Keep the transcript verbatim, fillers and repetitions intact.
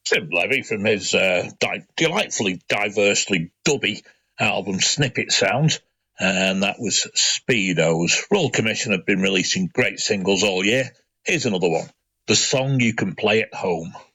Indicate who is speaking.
Speaker 1: Tim Levy from his uh, di- delightfully diversely dubby album Snippet Sounds, and that was Speedos. Royal Commission have been releasing great singles all year. Here's another one, The Song You Can Play at Home.